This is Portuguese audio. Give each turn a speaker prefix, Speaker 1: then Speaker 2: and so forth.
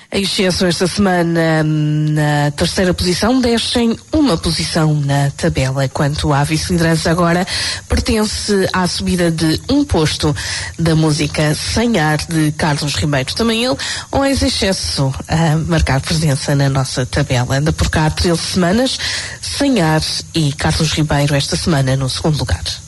Speaker 1: A Excesso esta semana na terceira posição, descem uma posição na tabela. Quanto à vice-liderança agora, pertence à subida de um posto da música Sem Ar de Carlos Ribeiro. Também ele, o ex-Excesso, a marcar presença na nossa tabela. Anda por cá há 13 semanas, Sem Ar e Carlos Ribeiro esta semana no segundo lugar.